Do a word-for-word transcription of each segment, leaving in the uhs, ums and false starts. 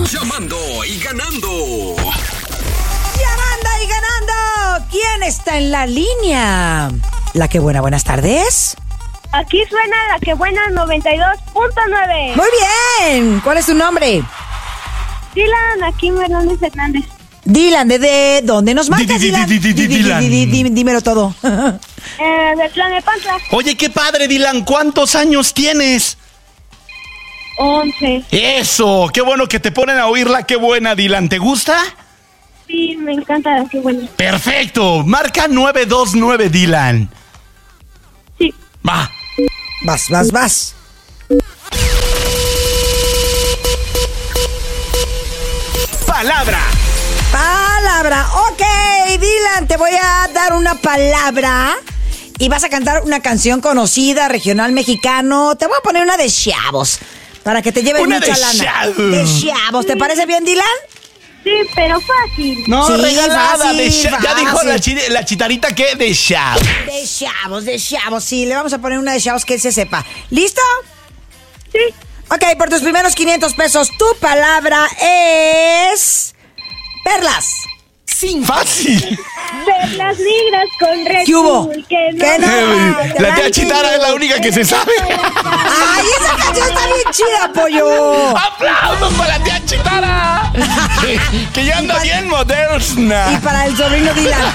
Llamando y ganando. Llamando y ganando. ¿Quién está en la línea? La que buena, buenas tardes. Aquí suena la que buena noventa y dos punto nueve. Muy bien. ¿Cuál es tu nombre? Dylan, aquí Hernández Hernández. Dylan, ¿de dónde nos marcas, Dylan? Dímelo todo. Eh, del plan de Pantla. Oye, qué padre, Dylan. ¿Cuántos años tienes? once. Eso, qué bueno que te ponen a oírla. Qué buena, Dylan. ¿Te gusta? Sí, me encanta la que buena. Perfecto. Marca nueve dos nueve, Dylan. Sí. Va. Vas, vas, vas. Palabra. Palabra. Ok, Dylan, te voy a dar una palabra y vas a cantar una canción conocida, regional mexicano. Te voy a poner una de chavos para que te lleves Una mucha de lana. chavos. De chavos. ¿Te parece bien, Dylan? Sí, pero fácil. No, Sí, regalada. fácil, de cha- ya fácil. dijo la, chi- la chitarita que de chavos. De chavos, de chavos. Sí, le vamos a poner una de chavos que él se sepa. ¿Listo? Sí. Ok, por tus primeros quinientos pesos, tu palabra es... perlas. Fácil. Perlas negras con Red ¿Qué hubo? Bull, que no. ¿Qué no? La tía Chitara es la única que se sabe. ¡Ay, esa canción está bien chida, pollo! ¡Aplausos para la tía Chitara! Que ya anda bien Y moderna. para el sobrino Dylan.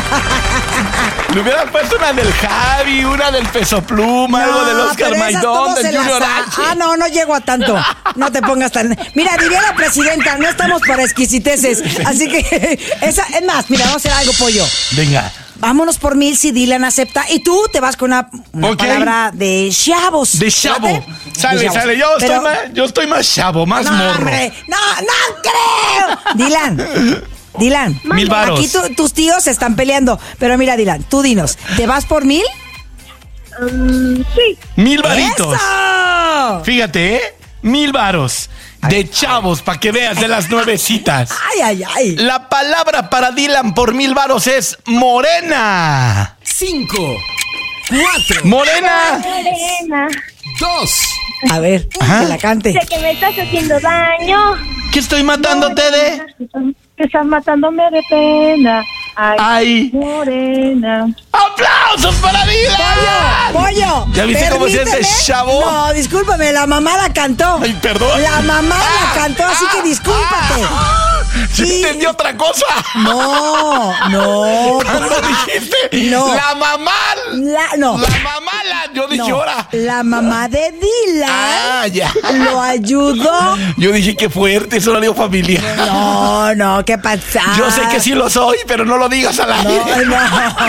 Le hubieran puesto una del Javi, una del Peso Pluma, algo del Oscar pero esas Maidón, todos del se las Junior sa- H. Ah, no, no llego a tanto. No te pongas tan... Mira, diría la presidenta, no estamos para exquisiteces. Así que, esa, es más, mira, vamos a hacer algo, pollo. Venga. Vámonos por mil si Dylan acepta. Y tú te vas con una, una Ok. palabra de chavos. De chavo. ¿Late? Sale, De chavos. sale. Yo, Pero- estoy más, yo estoy más chavo, más No, morro. hombre, no, no creo. Dylan, Dylan. Mil varos. Aquí tu- tus tíos se están peleando. Pero mira, Dylan, tú dinos, ¿te vas por mil? Um, sí. Mil varitos. ¡Eso! Fíjate, ¿eh? Mil varos. De chavos, para que veas, de las nuevecitas. Ay, ay, ay. La palabra para Dylan por mil varos es morena. Cinco, cuatro, Morena. Morena. dos. A ver, Ajá. que la cante. Sé que me estás haciendo daño. ¿Qué estoy matándote de? Que estás matándome de pena. Ay, Ay. morena. ¡Aplausos para Dylan! Pollo. ¿Ya viste cómo se hace permíteme. chavo? No, discúlpame, la mamá la cantó. Ay, perdón. La mamá Ah, la cantó, así que discúlpate. ¿Sí Sí. entendí otra cosa? No, no. ¿Cómo dijiste? No. La mamá. La, no. La mamá, la, yo dije No, ahora. la mamá de Dylan Ah, ya. lo ayudó. Yo dije que fuerte, es horario familiar. No, no, ¿qué pasa? Yo sé que sí lo soy, pero no lo digas al aire. No,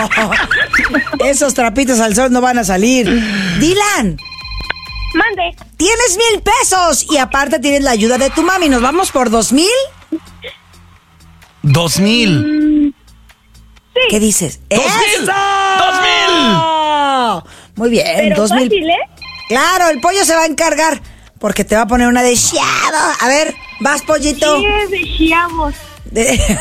no. Esos trapitos al sol no van a salir. Dylan, Mande. tienes mil pesos y aparte tienes la ayuda de tu mami. ¿Nos vamos por dos mil? Dos mil. ¿Qué dices? ¡Dos mil! ¡Dos mil! Muy bien, Pero dos fácil, mil. ¿eh? Claro, el pollo se va a encargar porque te va a poner una de chiado. A ver, vas, pollito. Sí, decíamos. De-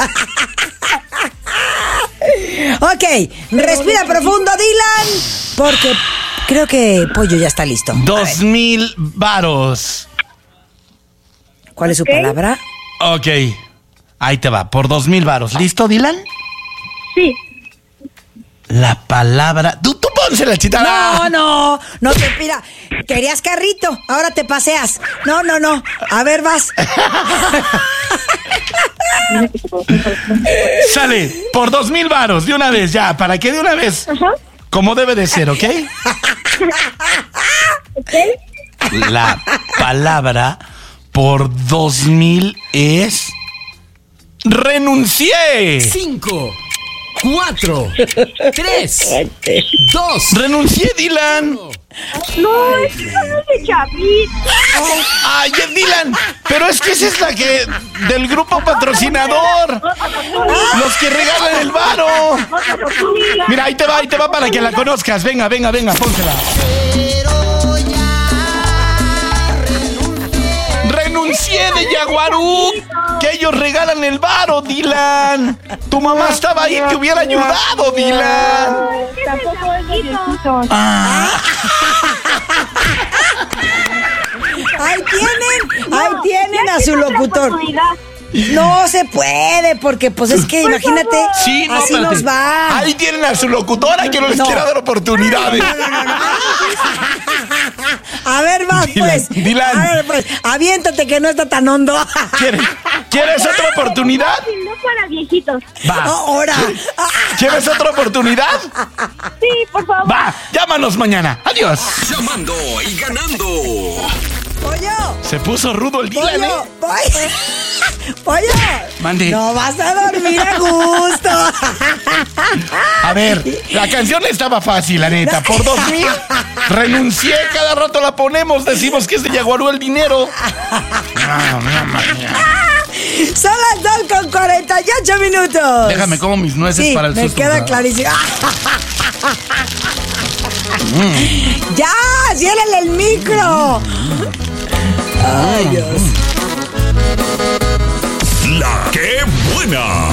Ok, respira profundo, Dylan, porque creo que Pollo ya está listo. Dos mil varos. ¿Cuál es su Ok. palabra? Ok. Ahí te va, por dos mil varos. ¿Listo, Dylan? Sí. La palabra. Tú, tú pónsela, Chitara. No, no, no te pira. Querías carrito, ahora te paseas. No, no, no. A ver, vas. Sale, por dos mil varos, de una vez, ya, para que de una vez. Ajá. Como debe de ser, ¿ok? ¿Ok? La palabra por dos mil es... ¡Renuncié! Cinco, cuatro, tres, dos. ¡Renuncié, Dylan! No, es que son de chavito. ¡Ay, Dylan! Pero es que esa es la que... del grupo patrocinador. Los que regalan el varo. Mira, ahí te va, ahí te va para que la conozcas. Venga, venga, venga, pónsela. Renuncié de Yaguarú. Que ellos regalan el varo, Dylan. Tu mamá estaba ahí, te hubiera ayudado, Dylan. Tampoco es de viejito. Ah. Ahí tienen, ahí tienen Ya a su tienes la locutor. oportunidad. No se puede, porque pues es que Por imagínate, favor. Sí, no, así espérate. nos va. Ahí tienen a su locutora que no les No. quiere dar oportunidades. A ver, va Dylan, pues. Dylan. A ver, pues, aviéntate que no está tan hondo. ¿Quieres, ¿Quieres otra oportunidad? No para viejitos. Va. Ahora. ¿Quieres otra oportunidad? Sí, por favor. Va, llámanos mañana. Adiós. Llamando y ganando. Pollo. Se puso rudo el Dylan, Pollo. ¿eh? Pollo. Pollo. Mande. No vas a dormir a gusto. A ver, la canción estaba fácil, la neta. Por dos mil renuncié, cada rato la ponemos, decimos que es de Yaguarú el dinero. No, no, no, no. Son las dos con cuarenta y ocho minutos. Déjame como mis nueces Sí, para el me susto. queda clarísimo. ¡Ya! ¡Ciérrale el micro! ¡Ay, Dios! La que buena.